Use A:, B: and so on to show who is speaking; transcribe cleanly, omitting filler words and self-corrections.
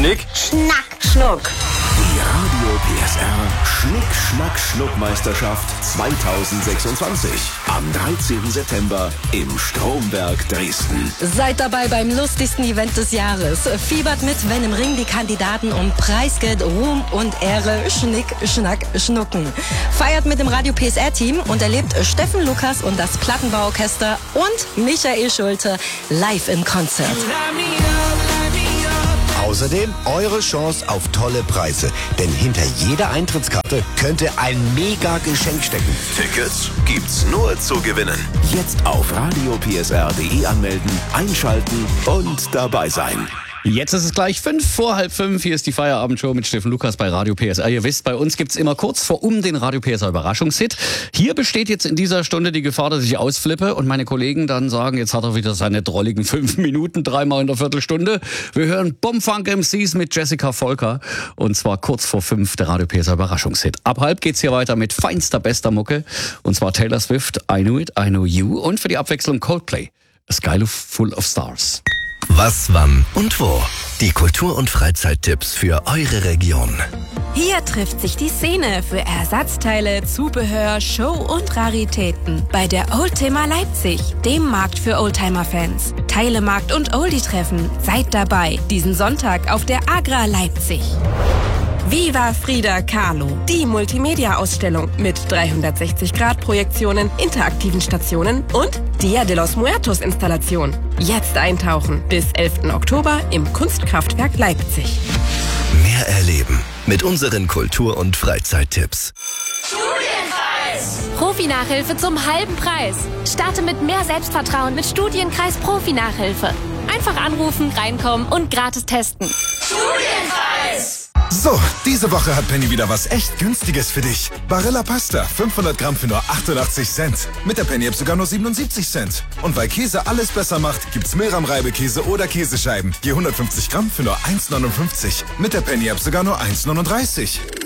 A: Schnick,
B: Schnack,
C: Schnuck.
D: Die Radio PSR Schnick-Schnack-Schnuck-Meisterschaft 2026. Am 13. September im Stromberg Dresden.
C: Seid dabei beim lustigsten Event des Jahres. Fiebert mit, wenn im Ring die Kandidaten um Preisgeld, Ruhm und Ehre Schnick, Schnack, Schnucken. Feiert mit dem Radio PSR-Team und erlebt Steffen Lukas und das Plattenbauorchester und Michael Schulte live im Konzert.
E: Außerdem eure Chance auf tolle Preise. Denn hinter jeder Eintrittskarte könnte ein Mega-Geschenk stecken.
D: Tickets gibt's nur zu gewinnen. Jetzt auf radiopsr.de anmelden, einschalten und dabei sein.
A: Jetzt ist es gleich 5:45. Hier ist die Feierabendshow mit Steffen Lukas bei Radio PSR. Ihr wisst, bei uns gibt's immer kurz vor den Radio PSR Überraschungshit. Hier besteht jetzt in dieser Stunde die Gefahr, dass ich ausflippe und meine Kollegen dann sagen, jetzt hat er wieder seine drolligen 5 Minuten, 3-mal in der Viertelstunde. Wir hören Bomfunk MCs mit Jessica Volker und zwar kurz vor 5 der Radio PSR Überraschungshit. Ab halb geht's hier weiter mit feinster, bester Mucke und zwar Taylor Swift, I Knew It, I Know You und für die Abwechslung Coldplay, A Sky Full of Stars.
E: Was, wann und wo? Die Kultur- und Freizeittipps für eure Region.
F: Hier trifft sich die Szene für Ersatzteile, Zubehör, Show und Raritäten bei der Oldtimer Leipzig, dem Markt für Oldtimer-Fans. Teilemarkt und Oldie-Treffen. Seid dabei, diesen Sonntag auf der Agra Leipzig. Viva Frida Kahlo, die Multimedia-Ausstellung mit 360-Grad-Projektionen, interaktiven Stationen und Dia de los Muertos-Installation. Jetzt eintauchen bis 11. Oktober im Kunstkraftwerk Leipzig.
E: Mehr erleben mit unseren Kultur- und Freizeittipps.
G: Studienkreis! Profi-Nachhilfe zum halben Preis. Starte mit mehr Selbstvertrauen mit Studienkreis Profi-Nachhilfe. Einfach anrufen, reinkommen und gratis testen. Studienkreis!
H: So, diese Woche hat Penny wieder was echt Günstiges für dich. Barilla Pasta, 500 Gramm für nur 88 Cent. Mit der Penny-App sogar nur 77 Cent. Und weil Käse alles besser macht, gibt's Milram-Reibekäse oder Käsescheiben. Je 150 Gramm für nur 1,59. Mit der Penny-App sogar nur 1,39.